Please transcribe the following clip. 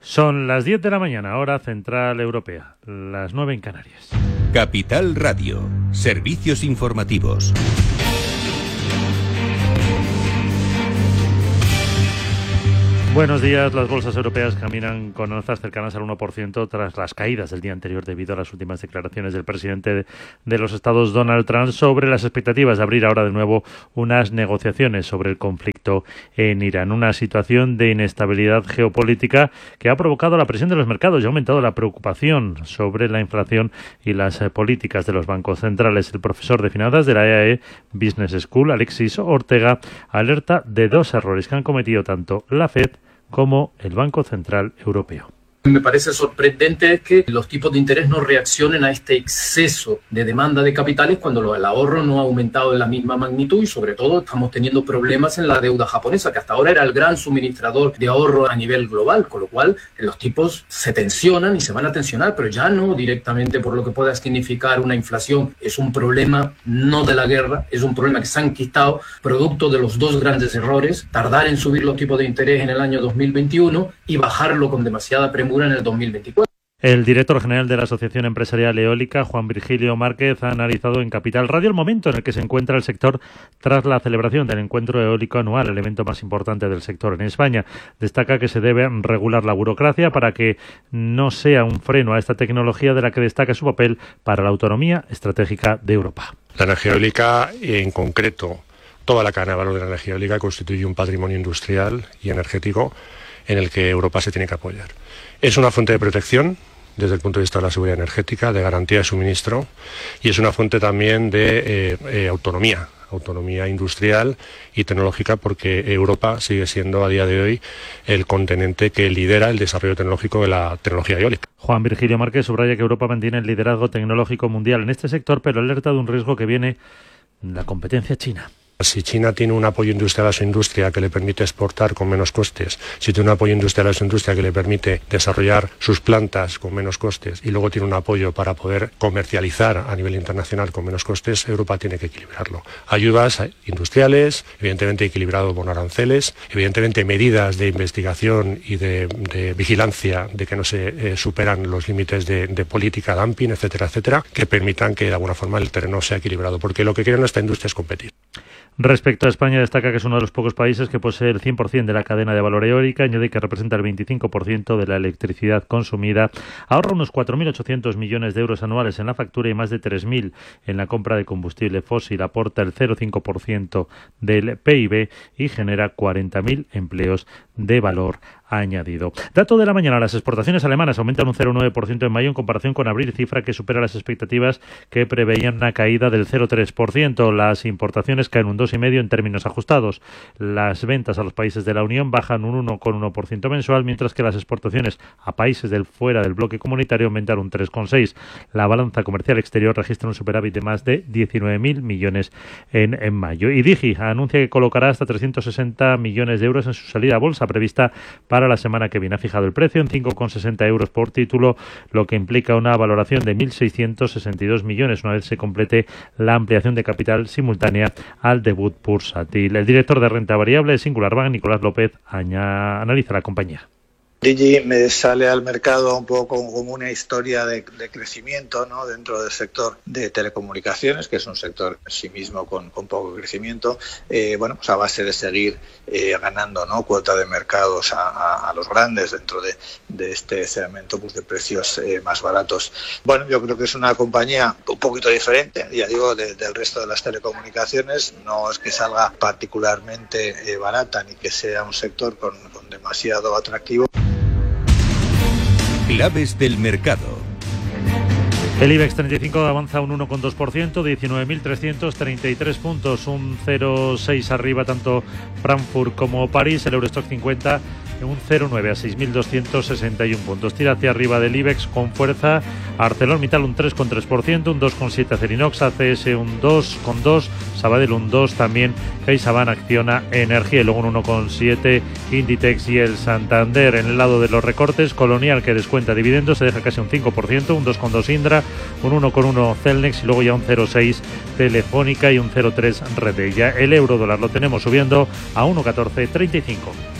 Son las 10 de la mañana, hora central europea, las 9 en Canarias. Capital Radio, servicios informativos. Buenos días. Las bolsas europeas caminan con alzas cercanas al 1% tras las caídas del día anterior debido a las últimas declaraciones del presidente de los Estados, Donald Trump, sobre las expectativas de abrir ahora de nuevo unas negociaciones sobre el conflicto en Irán. Una situación de inestabilidad geopolítica que ha provocado la presión de los mercados y ha aumentado la preocupación sobre la inflación y las políticas de los bancos centrales. El profesor de finanzas de la EAE Business School, Alexis Ortega, alerta de dos errores que han cometido tanto la FED como el Banco Central Europeo. Me parece sorprendente que los tipos de interés no reaccionen a este exceso de demanda de capitales cuando el ahorro no ha aumentado en la misma magnitud y sobre todo estamos teniendo problemas en la deuda japonesa, que hasta ahora era el gran suministrador de ahorro a nivel global, con lo cual los tipos se tensionan y se van a tensionar, pero ya no directamente por lo que pueda significar una inflación. Es un problema no de la guerra, es un problema que se ha enquistado producto de los dos grandes errores: tardar en subir los tipos de interés en el año 2021 y bajarlo con demasiada premura en el 2024. El director general de la Asociación Empresarial Eólica, Juan Virgilio Márquez, ha analizado en Capital Radio el momento en el que se encuentra el sector tras la celebración del encuentro eólico anual, el evento más importante del sector en España. Destaca que se debe regular la burocracia para que no sea un freno a esta tecnología, de la que destaca su papel para la autonomía estratégica de Europa. La energía eólica, en concreto, toda la cadena de valor de la energía eólica constituye un patrimonio industrial y energético en el que Europa se tiene que apoyar. Es una fuente de protección desde el punto de vista de la seguridad energética, de garantía de suministro, y es una fuente también de autonomía industrial y tecnológica, porque Europa sigue siendo a día de hoy el continente que lidera el desarrollo tecnológico de la tecnología eólica. Juan Virgilio Márquez subraya que Europa mantiene el liderazgo tecnológico mundial en este sector, pero alerta de un riesgo que viene de la competencia china. Si China tiene un apoyo industrial a su industria que le permite exportar con menos costes, si tiene un apoyo industrial a su industria que le permite desarrollar sus plantas con menos costes y luego tiene un apoyo para poder comercializar a nivel internacional con menos costes, Europa tiene que equilibrarlo. Ayudas industriales, evidentemente equilibrado con aranceles, evidentemente medidas de investigación y de vigilancia de que no se superan los límites de política dumping, etcétera, etcétera, que permitan que de alguna forma el terreno sea equilibrado, porque lo que quiere nuestra industria es competir. Respecto a España, destaca que es uno de los pocos países que posee el 100% de la cadena de valor eólica, añade que representa el 25% de la electricidad consumida, ahorra unos 4.800 millones de euros anuales en la factura y más de 3.000 en la compra de combustible fósil, aporta el 0,5% del PIB y genera 40.000 empleos de valor añadido. Dato de la mañana: las exportaciones alemanas aumentan un 0,9% en mayo en comparación con abril, cifra que supera las expectativas que preveían una caída del 0,3%. Las importaciones caen un 2,5% en términos ajustados. Las ventas a los países de la Unión bajan un 1,1% mensual, mientras que las exportaciones a países fuera del bloque comunitario aumentan un 3,6%. La balanza comercial exterior registra un superávit de más de 19.000 millones en mayo. Y Digi anuncia que colocará hasta 360 millones de euros en su salida a bolsa prevista para la semana que viene. Ha fijado el precio en 5,60 euros por título, lo que implica una valoración de 1.662 millones una vez se complete la ampliación de capital simultánea al debut bursátil. El director de renta variable de Singular Bank, Nicolás López, analiza la compañía. Digi me sale al mercado un poco como una historia de crecimiento, ¿no?, dentro del sector de telecomunicaciones, que es un sector en sí mismo con poco crecimiento, pues a base de seguir ganando, ¿no?, cuota de mercados a los grandes dentro de este segmento, pues, de precios más baratos. Bueno, yo creo que es una compañía un poquito diferente, ya digo, del resto de las telecomunicaciones. No es que salga particularmente barata ni que sea un sector con demasiado atractivo. Claves del mercado. El IBEX 35 avanza un 1,2%, 19.333 puntos, un 0,6 arriba tanto Frankfurt como París. El Eurostoxx 50 un 0,9 a 6.261 puntos. Tira hacia arriba del IBEX con fuerza ArcelorMittal un 3,3%, un 2,7 Acerinox, ACS un 2,2, Sabadell un 2 también, CaixaBank, Acciona Energía, y luego un 1,7 Inditex y el Santander. En el lado de los recortes, Colonial, que descuenta dividendos, se deja casi un 5%, un 2,2 Indra, un 1,1 Celnex y luego ya un 0,6 Telefónica y un 0,3 Rebella. El euro dólar lo tenemos subiendo a 1,1435.